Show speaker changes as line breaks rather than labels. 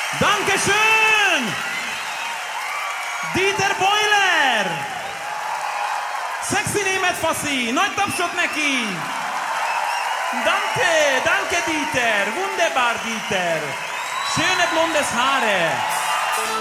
Dankeschön! Dieter Boiler! Sexy német faszi! Nagy tapsot neki! Danke, danke Dieter! Wunderbar Dieter! Schöne blondes Haare!